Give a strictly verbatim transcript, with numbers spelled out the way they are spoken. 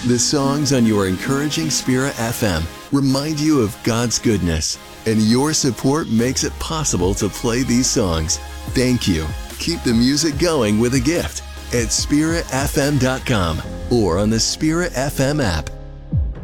The songs on your Encouraging Spirit F M remind you of God's goodness, and your support makes it possible to play these songs. Thank you. Keep the music going with a gift at spirit f m dot com or on the Spirit F M app.